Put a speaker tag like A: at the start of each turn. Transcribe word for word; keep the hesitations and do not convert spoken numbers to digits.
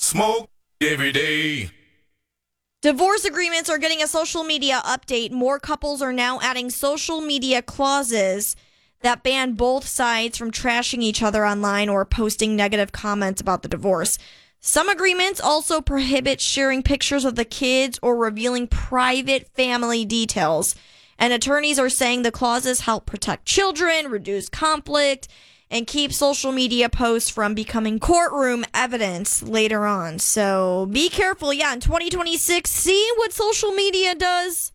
A: Smoke every day.
B: Divorce agreements are getting a social media update. More couples are now adding social media clauses that ban both sides from trashing each other online or posting negative comments about the divorce. Some agreements also prohibit sharing pictures of the kids or revealing private family details. And attorneys are saying the clauses help protect children, reduce conflict, and keep social media posts from becoming courtroom evidence later on. So be careful. Yeah, in twenty twenty-six, see what social media does.